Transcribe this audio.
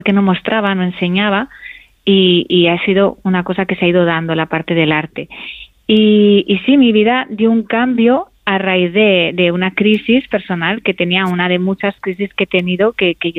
que no mostraba, no enseñaba, y ha sido una cosa que se ha ido dando, la parte del arte. Y sí, mi vida dio un cambio a raíz de una crisis personal que tenía, una de muchas crisis que he tenido, que yo